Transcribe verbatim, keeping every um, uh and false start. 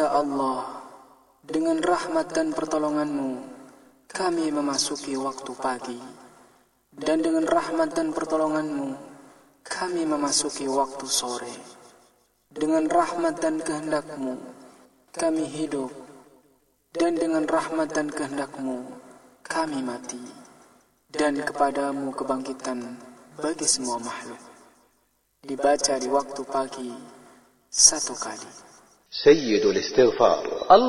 Ya Allah, dengan rahmat dan pertolongan-Mu, kami memasuki waktu pagi. Dan dengan rahmat dan pertolongan-Mu, kami memasuki waktu sore. Dengan rahmat dan kehendak-Mu, kami hidup. Dan dengan rahmat dan kehendak-Mu, kami mati. Dan kepadamu kebangkitan bagi semua makhluk. Dibaca di waktu pagi satu kali. سيد الاستغفار.